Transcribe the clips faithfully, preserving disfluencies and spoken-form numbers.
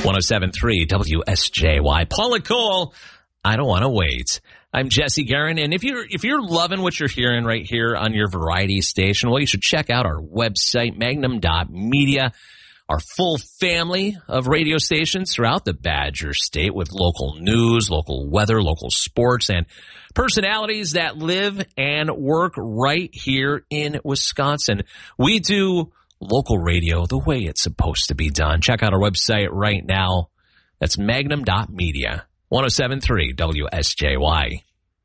one oh seven point three W S J Y. Paula Cole, I don't want to wait. I'm Jesse Guerin, and if you're if you're loving what you're hearing right here on your variety station, well, you should check out our website, magnum dot media, our full family of radio stations throughout the Badger State with local news, local weather, local sports, and personalities that live and work right here in Wisconsin. We do local radio the way it's supposed to be done. Check out our website right now. That's magnum dot media. one oh seven point three W S J Y.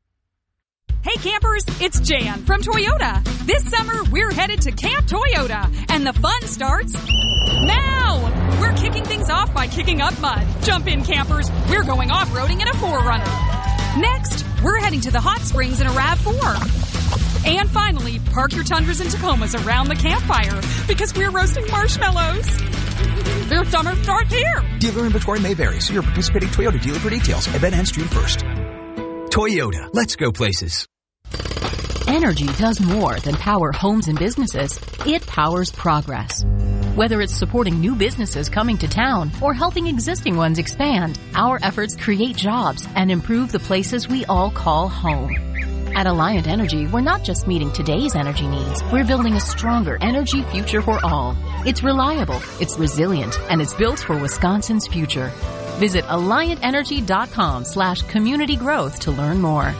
Hey campers, it's Jan from Toyota. This summer, we're headed to Camp Toyota, and the fun starts now. We're kicking things off by kicking up mud. Jump in, campers. We're going off-roading in a four runner. Next, we're heading to the hot springs in a RAV four. And finally, park your Tundras and Tacomas around the campfire because we're roasting marshmallows. Their summer starts here. Dealer inventory may vary. See your participating Toyota dealer for details. Event ends June first. Toyota. Let's go places. Energy does more than power homes and businesses. It powers progress. Whether it's supporting new businesses coming to town or helping existing ones expand, our efforts create jobs and improve the places we all call home. At Alliant Energy, we're not just meeting today's energy needs. We're building a stronger energy future for all. It's reliable, it's resilient, and it's built for Wisconsin's future. Visit alliant energy dot com slash community growth to learn more.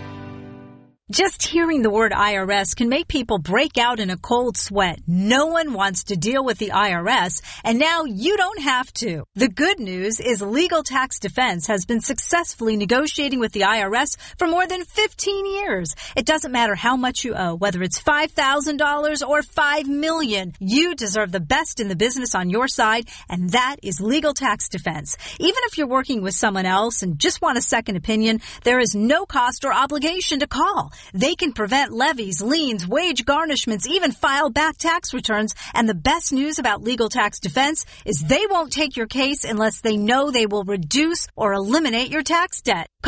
Just hearing the word I R S can make people break out in a cold sweat. No one wants to deal with the I R S, and now you don't have to. The good news is Legal Tax Defense has been successfully negotiating with the I R S for more than fifteen years. It doesn't matter how much you owe, whether it's five thousand dollars or five million dollars. You deserve the best in the business on your side, and that is Legal Tax Defense. Even if you're working with someone else and just want a second opinion, there is no cost or obligation to call. They can prevent levies, liens, wage garnishments, even file back tax returns. And the best news about Legal Tax Defense is they won't take your case unless they know they will reduce or eliminate your tax debt.